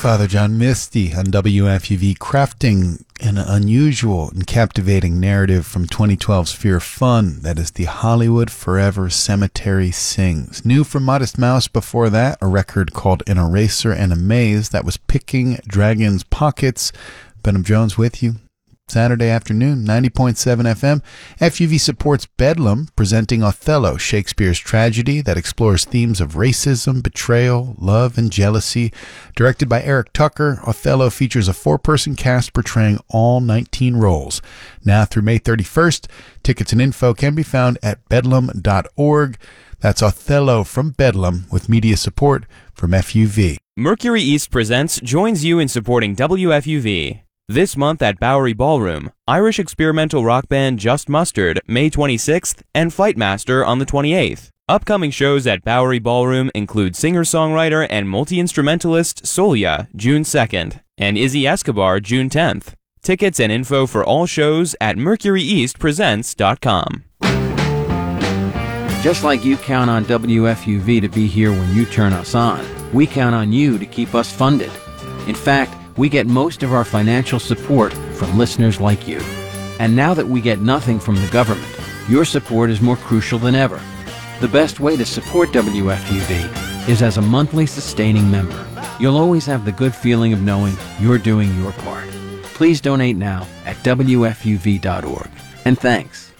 Father John Misty on WFUV, crafting an unusual and captivating narrative from 2012's Fear Fun. That is the Hollywood Forever Cemetery Sings. New from Modest Mouse before that, a record called An Eraser and a Maze. That was Picking Dragon's Pockets. Benham Jones with you. Saturday afternoon, 90.7 FM. FUV supports Bedlam, presenting Othello, Shakespeare's tragedy that explores themes of racism, betrayal, love, and jealousy. Directed by Eric Tucker, Othello features a 4-person cast portraying all 19 roles. Now through May 31st, tickets and info can be found at bedlam.org. That's Othello from Bedlam with media support from FUV. Mercury East Presents joins you in supporting WFUV. This month at Bowery Ballroom, Irish experimental rock band Just Mustard, May 26th, and Flightmaster on the 28th. Upcoming shows at Bowery Ballroom include singer-songwriter and multi-instrumentalist Solia, June 2nd, and Izzy Escobar, June 10th. Tickets and info for all shows at mercuryeastpresents.com. Just like you count on WFUV to be here when you turn us on, we count on you to keep us funded. In fact, we get most of our financial support from listeners like you. And now that we get nothing from the government, your support is more crucial than ever. The best way to support WFUV is as a monthly sustaining member. You'll always have the good feeling of knowing you're doing your part. Please donate now at WFUV.org. And thanks.